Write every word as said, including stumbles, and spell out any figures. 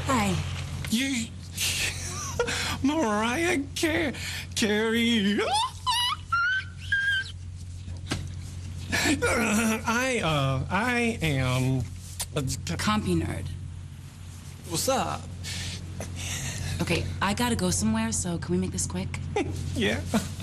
Hi. You, Mariah Car- Carey. I, uh, I am... Compy nerd. What's up? Okay, I gotta go somewhere, so can we make this quick? Yeah.